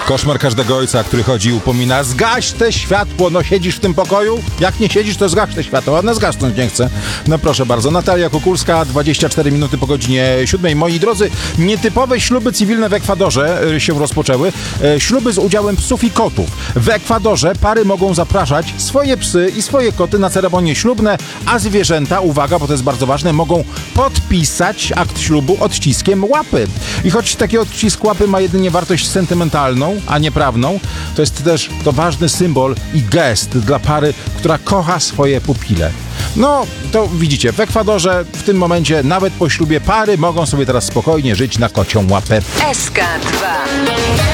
Koszmar każdego ojca, który chodzi i upomina: zgaś te światło, no siedzisz w tym pokoju? Jak nie siedzisz, to zgaś te światło. Ona zgasnąć nie chce. No proszę bardzo, Natalia Kukulska, 24 minuty po godzinie 7. Moi drodzy, nietypowe śluby cywilne w Ekwadorze się rozpoczęły. Śluby z udziałem psów i kotów. W Ekwadorze pary mogą zapraszać swoje psy i swoje koty na ceremonie ślubne, a zwierzęta, uwaga, bo to jest bardzo ważne, mogą podpisać akt ślubu odciskiem łapy. I choć taki odcisk łapy ma jedynie wartość sentymentalną, a nie prawną, to jest też to ważny symbol i gest dla pary, która kocha swoje pupile. No, to widzicie, w Ekwadorze w tym momencie nawet po ślubie pary mogą sobie teraz spokojnie żyć na kocią łapę. SK2